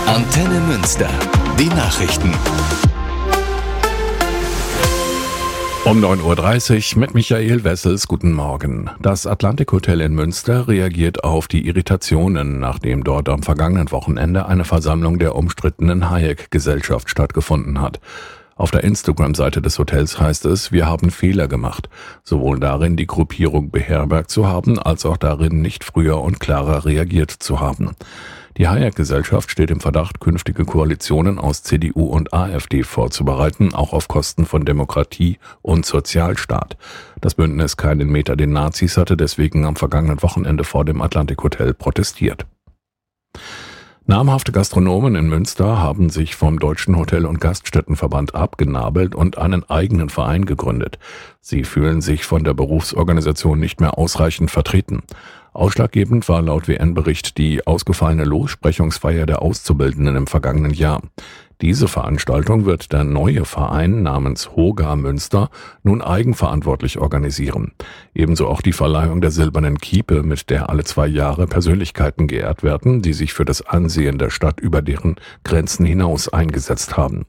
Antenne Münster. Die Nachrichten. Um 9.30 Uhr mit Michael Wessels. Guten Morgen. Das Atlantik Hotel in Münster reagiert auf die Irritationen, nachdem dort am vergangenen Wochenende eine Versammlung der umstrittenen Hayek-Gesellschaft stattgefunden hat. Auf der Instagram-Seite des Hotels heißt es, wir haben Fehler gemacht, sowohl darin, die Gruppierung beherbergt zu haben, als auch darin, nicht früher und klarer reagiert zu haben. Die Hayek-Gesellschaft steht im Verdacht, künftige Koalitionen aus CDU und AfD vorzubereiten, auch auf Kosten von Demokratie und Sozialstaat. Das Bündnis Keinen Meter den Nazis hatte deswegen am vergangenen Wochenende vor dem Atlantik Hotel protestiert. Namhafte Gastronomen in Münster haben sich vom Deutschen Hotel- und Gaststättenverband abgenabelt und einen eigenen Verein gegründet. Sie fühlen sich von der Berufsorganisation nicht mehr ausreichend vertreten. Ausschlaggebend war laut WN-Bericht die ausgefallene Lossprechungsfeier der Auszubildenden im vergangenen Jahr. Diese Veranstaltung wird der neue Verein namens Hoga Münster nun eigenverantwortlich organisieren. Ebenso auch die Verleihung der Silbernen Kiepe, mit der alle 2 Jahre Persönlichkeiten geehrt werden, die sich für das Ansehen der Stadt über deren Grenzen hinaus eingesetzt haben.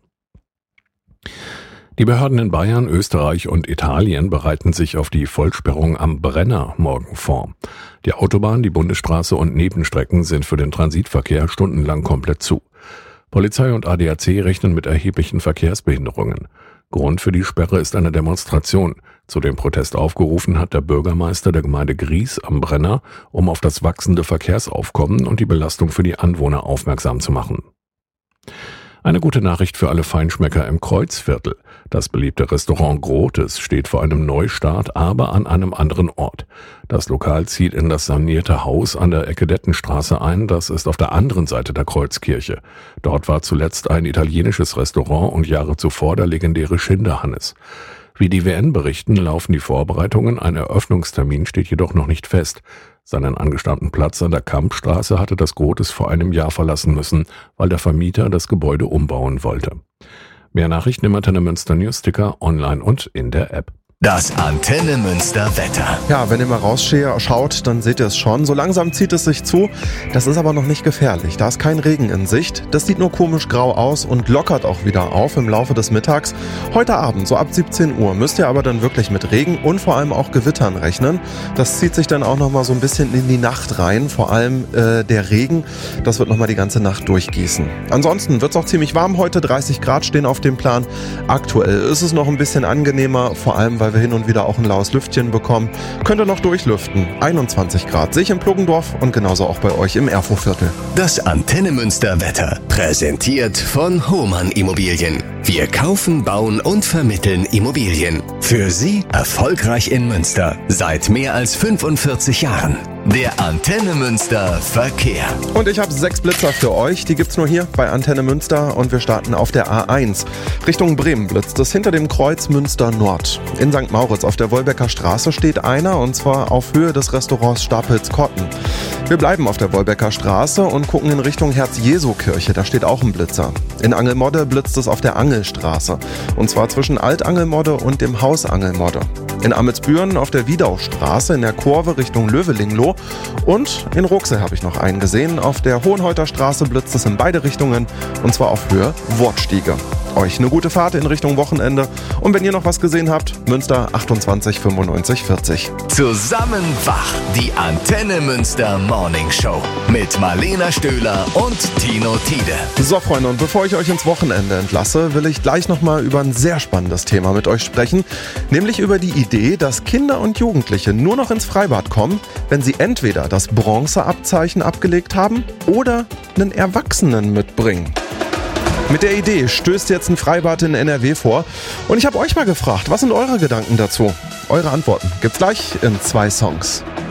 Die Behörden in Bayern, Österreich und Italien bereiten sich auf die Vollsperrung am Brenner morgen vor. Die Autobahn, die Bundesstraße und Nebenstrecken sind für den Transitverkehr stundenlang komplett zu. Polizei und ADAC rechnen mit erheblichen Verkehrsbehinderungen. Grund für die Sperre ist eine Demonstration. Zu dem Protest aufgerufen hat der Bürgermeister der Gemeinde Gries am Brenner, um auf das wachsende Verkehrsaufkommen und die Belastung für die Anwohner aufmerksam zu machen. Eine gute Nachricht für alle Feinschmecker im Kreuzviertel. Das beliebte Restaurant Grotes steht vor einem Neustart, aber an einem anderen Ort. Das Lokal zieht in das sanierte Haus an der Ecke Dettenstraße ein, das ist auf der anderen Seite der Kreuzkirche. Dort war zuletzt ein italienisches Restaurant und Jahre zuvor der legendäre Schinderhannes. Wie die WN berichten, laufen die Vorbereitungen, ein Eröffnungstermin steht jedoch noch nicht fest. Seinen angestammten Platz an der Kampstraße hatte das Grotes vor einem Jahr verlassen müssen, weil der Vermieter das Gebäude umbauen wollte. Mehr Nachrichten im Antenne Münster Newsticker, online und in der App. Das Antenne Münster Wetter. Ja, wenn ihr mal rausschaut, dann seht ihr es schon. So langsam zieht es sich zu. Das ist aber noch nicht gefährlich. Da ist kein Regen in Sicht. Das sieht nur komisch grau aus und lockert auch wieder auf im Laufe des Mittags. Heute Abend, so ab 17 Uhr, müsst ihr aber dann wirklich mit Regen und vor allem auch Gewittern rechnen. Das zieht sich dann auch nochmal so ein bisschen in die Nacht rein. Vor allem der Regen, das wird nochmal die ganze Nacht durchgießen. Ansonsten wird es auch ziemlich warm heute. 30 Grad stehen auf dem Plan. Aktuell ist es noch ein bisschen angenehmer, vor allem weil wir hin und wieder auch ein laues Lüftchen bekommen. Könnt ihr noch durchlüften. 21 Grad sehe ich in Pluggendorf und genauso auch bei euch im Erfurtviertel. Das Antenne Münster Wetter. Präsentiert von Hohmann Immobilien. Wir kaufen, bauen und vermitteln Immobilien. Für Sie erfolgreich in Münster. Seit mehr als 45 Jahren. Der Antenne Münster Verkehr. Und ich habe 6 Blitzer für euch. Die gibt's nur hier bei Antenne Münster und wir starten auf der A1. Richtung Bremen blitzt es hinter dem Kreuz Münster Nord. In St. Mauritz auf der Wolbecker Straße steht einer, und zwar auf Höhe des Restaurants Stapels-Kotten. Wir bleiben auf der Wolbecker Straße und gucken in Richtung Herz-Jesu-Kirche. Da steht auch ein Blitzer. In Angelmodde blitzt es auf der Angelstraße. Und zwar zwischen Altangelmodde und dem Haus Angelmodde. In Amelsbüren auf der Wiedaustraße in der Kurve Richtung Lövelinglo. Und in Ruxel habe ich noch einen gesehen. Auf der Hohenheuter Straße blitzt es in beide Richtungen, und zwar auf Höhe Wortstiege. Euch eine gute Fahrt in Richtung Wochenende. Und wenn ihr noch was gesehen habt, Münster 28 95 40. Zusammen wach, die Antenne Münster Morning Show mit Marlena Stöhler und Tino Tiede. So Freunde, und bevor ich euch ins Wochenende entlasse, will ich gleich nochmal über ein sehr spannendes Thema mit euch sprechen. Nämlich über die Idee, dass Kinder und Jugendliche nur noch ins Freibad kommen, wenn sie entweder das Bronzeabzeichen abgelegt haben oder einen Erwachsenen mitbringen. Mit der Idee stößt jetzt ein Freibad in NRW vor. Und ich habe euch mal gefragt, was sind eure Gedanken dazu? Eure Antworten gibt's gleich in 2 Songs.